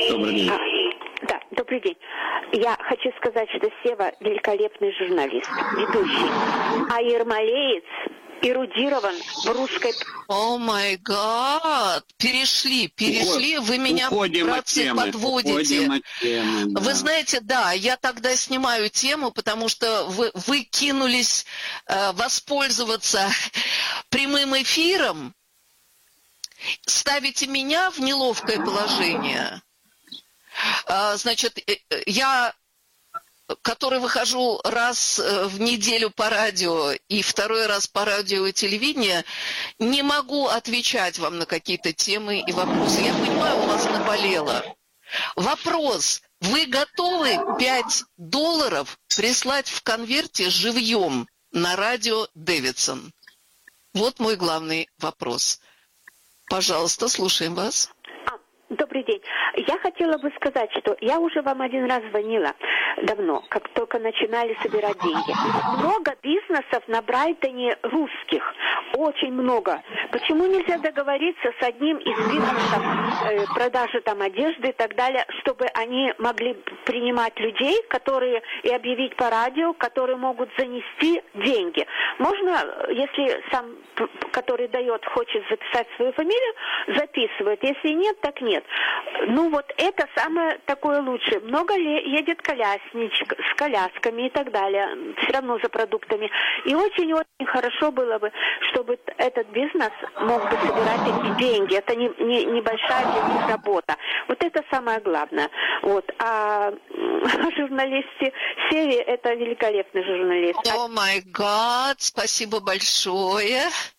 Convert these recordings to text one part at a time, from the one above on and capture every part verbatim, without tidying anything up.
Добрый день. А, да, добрый день. Я хочу сказать, что Сева великолепный журналист, ведущий, а Ермолеец эрудирован в русской... О май гад! Перешли, перешли, вы меня, Уходим братцы, от темы. подводите. Уходим от темы, да. Вы знаете, да, я тогда снимаю тему, потому что вы, вы кинулись э, воспользоваться прямым эфиром, ставите меня в неловкое положение. Э, значит, э, я... который выхожу раз в неделю по радио и второй раз по радио и телевидению, не могу отвечать вам на какие-то темы и вопросы. Я понимаю, у вас наболело. Вопрос. Вы готовы пять долларов прислать в конверте живьем на радио Дэвидсон? Вот мой главный вопрос. Пожалуйста, слушаем вас. Добрый день. Я хотела бы сказать, что я уже вам один раз звонила давно, как только начинали собирать деньги. Много бизнесов на Брайтоне русских. Очень много. Почему нельзя договориться с одним из бизнесов э, продажи там одежды и так далее, чтобы они могли принимать людей, которые и объявить по радио, которые могут занести деньги. Можно, если сам, который дает, хочет записать свою фамилию, записывает. Если нет, так нет. Ну вот это самое такое лучшее. Много ли едет колясничек с колясками и так далее, все равно за продуктами. И очень-очень хорошо было бы, чтобы этот бизнес мог бы собирать эти деньги. Это не, не, небольшая для них работа. Вот это самое главное. Вот. А журналисты Севи — это великолепный журналист. О май гад, спасибо большое.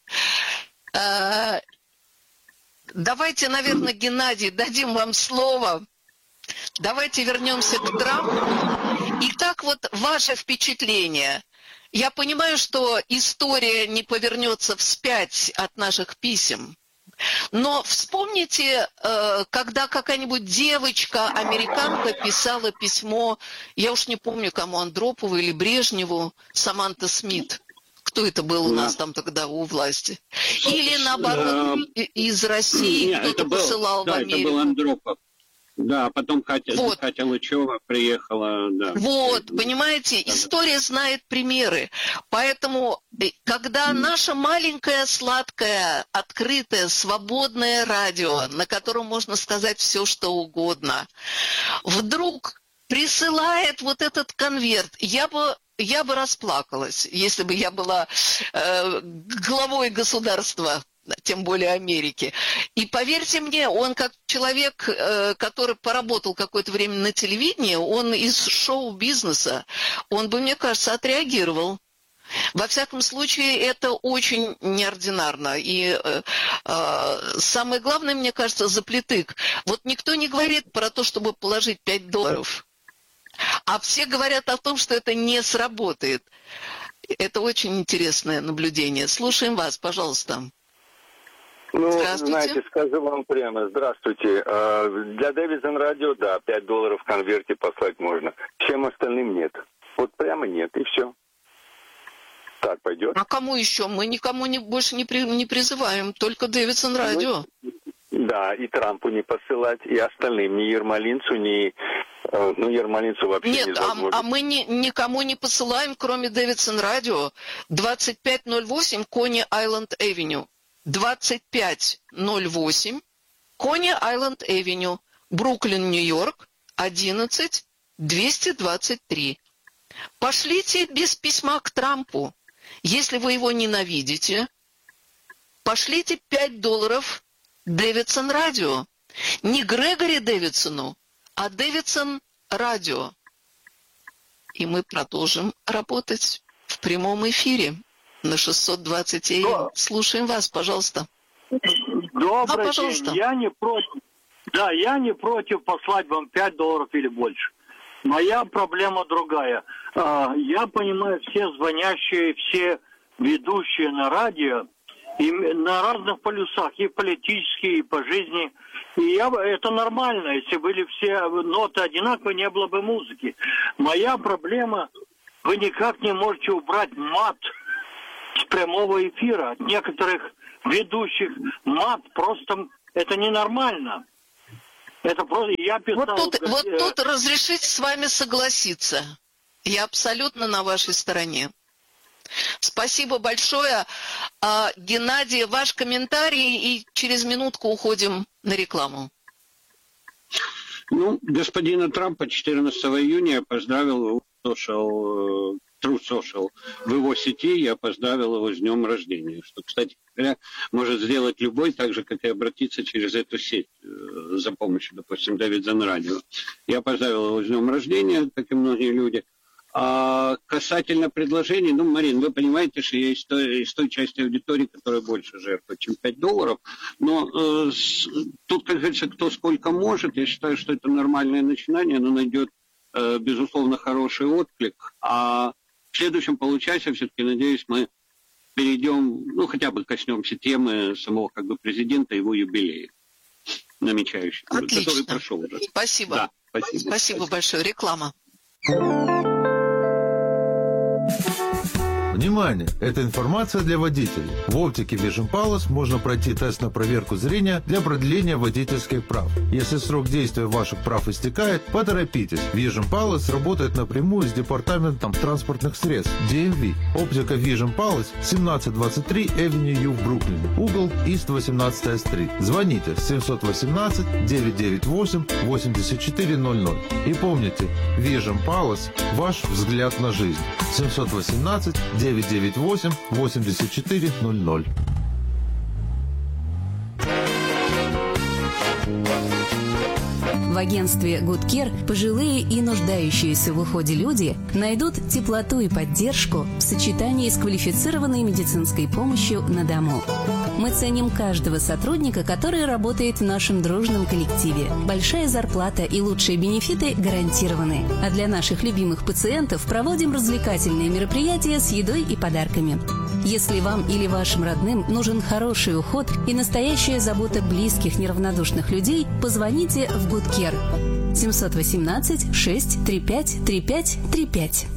Давайте, наверное, Геннадий, дадим вам слово. Давайте вернемся к Трампу. Итак, вот ваше впечатление. Я понимаю, что история не повернется вспять от наших писем. Но вспомните, когда какая-нибудь девочка-американка писала письмо, я уж не помню, кому, Андропову или Брежневу, Саманта Смит. Кто это был у нас там тогда у власти? Или наоборот, из России Нет, кто-то был, посылал да, в Америку? Это был Андропов. Да, потом Катя, вот. Катя Лычева приехала. Да. Вот, понимаете, история знает примеры. Поэтому, когда наша маленькая, сладкая, открытая, свободное радио, на котором можно сказать все, что угодно, вдруг присылает вот этот конверт, я бы... Я бы расплакалась, если бы я была э, главой государства, тем более Америки. И поверьте мне, он как человек, э, который поработал какое-то время на телевидении, он из шоу-бизнеса, он бы, мне кажется, отреагировал. Во всяком случае, это очень неординарно. И э, э, самое главное, мне кажется, заплетык. Вот никто не говорит про то, чтобы положить пять долларов. А все говорят о том, что это не сработает. Это очень интересное наблюдение. Слушаем вас, пожалуйста. Ну, знаете, скажу вам прямо. Здравствуйте. Для Дэвидсон радио, да, пять долларов в конверте послать можно. Всем остальным нет. Вот прямо нет, и все. Так пойдет. А кому еще? Мы никому не, больше не, при, не призываем, только Дэвидсон радио. Ну, да, и Трампу не посылать, и остальным, ни Ермолинцу, ни... Ну, Ермолинцу вообще Нет, невозможно. а, а мы ни, никому не посылаем, кроме Дэвидсон радио. двадцать пять ноль восемь Кони Айленд Эвеню. двадцать пять ноль восемь Кони Айленд Эвеню. Бруклин, Нью-Йорк. одиннадцать двести двадцать три. Пошлите без письма к Трампу. Если вы его ненавидите, пошлите пять долларов Дэвидсон радио. Не Грегори Дэвидсону, а Дэвидсон радио. И мы продолжим работать в прямом эфире на шестьсот двадцать эй эм. Слушаем вас, пожалуйста. Добрый а, пожалуйста. день. Я не против. Да, я не против послать вам пять долларов или больше. Моя проблема другая. Я понимаю, все звонящие, все ведущие на радио, и на разных полюсах, и политические, и по жизни. И я, это нормально, если были все ноты одинаковые, не было бы музыки. Моя проблема, вы никак не можете убрать мат с прямого эфира. От некоторых ведущих мат просто, это ненормально. Это просто я писал... Вот тут, как, вот э... тут разрешите с вами согласиться. Я абсолютно на вашей стороне. Спасибо большое. А, Геннадий, ваш комментарий, и через минутку уходим на рекламу. Ну, господина Трампа четырнадцатого июня я поздравил его в social, True Social, в его сети, я поздравил его с днем рождения. Что, кстати говоря, может сделать любой, так же, как и обратиться через эту сеть за помощью, допустим, Davidson Radio. Я поздравил его с днем рождения, как и многие люди. А касательно предложений, ну, Марин, вы понимаете, что я из той, из той части аудитории, которая больше жертвует, чем пять долларов, но э, с, тут, как говорится, кто сколько может, я считаю, что это нормальное начинание, оно найдет, э, безусловно, хороший отклик, а в следующем получасе, все-таки, надеюсь, мы перейдем, ну, хотя бы коснемся темы самого, как бы, президента и его юбилея, намечающегося, который прошел уже. Спасибо. Да, спасибо. Спасибо, спасибо большое. Реклама. Внимание! Это информация для водителей. В оптике Vision Palace можно пройти тест на проверку зрения для продления водительских прав. Если срок действия ваших прав истекает, поторопитесь. Vision Palace работает напрямую с департаментом транспортных средств ди эм ви. Оптика Vision Palace, семнадцать двадцать три Avenue U в Бруклине. Угол East восемнадцатая стрит. Звоните семь один восемь девять девять восемь восемь четыре ноль ноль. И помните, Vision Palace – ваш взгляд на жизнь. семь один восемь девять девять восемь восемь четыре ноль ноль. В агентстве Good Care пожилые и нуждающиеся в уходе люди найдут теплоту и поддержку в сочетании с квалифицированной медицинской помощью на дому. Мы ценим каждого сотрудника, который работает в нашем дружном коллективе. Большая зарплата и лучшие бенефиты гарантированы. А для наших любимых пациентов проводим развлекательные мероприятия с едой и подарками. Если вам или вашим родным нужен хороший уход и настоящая забота близких, неравнодушных людей, позвоните в Good Care семь один восемь шесть три пять три пять три пять.